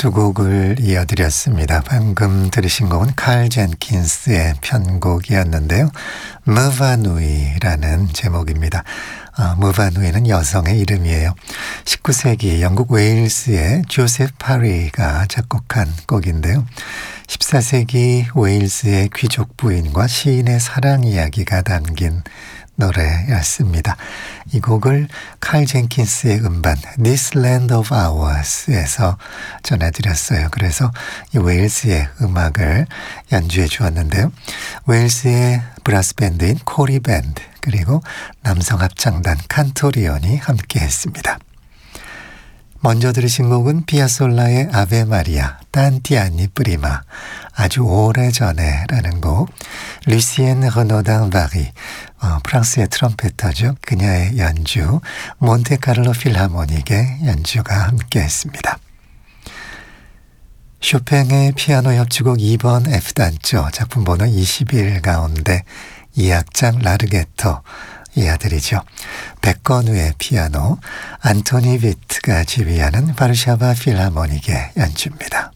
두 곡을 이어드렸습니다. 방금 들으신 곡은 칼 젠킨스의 편곡이었는데요. 무바누이라는 제목입니다. 무바누이는 여성의 이름이에요. 19세기 영국 웨일스의 조셉 파리가 작곡한 곡인데요. 14세기 웨일스의 귀족 부인과 시인의 사랑 이야기가 담긴 노래였습니다. 이 곡을 칼 젠킨스의 음반 This Land of Ours에서 전해드렸어요. 그래서 이 웨일스의 음악을 연주해 주었는데요. 웨일스의 브라스 밴드인 코리 밴드 그리고 남성 합창단 칸토리온이 함께 했습니다. 먼저 들으신 곡은 피아솔라의 아베 마리아 탄티 안니 프리마 아주 오래전에 라는 곡 루시엔 르노당 바리 프랑스의 트럼페터죠. 그녀의 연주 몬테카를로 필하모닉의 연주가 함께했습니다. 쇼팽의 피아노 협주곡 2번 F단조 작품 번호 21 가운데 2악장 라르게토 이 아들이죠. 백건우의 피아노 안토니 비트가 지휘하는 바르샤바 필하모닉의 연주입니다.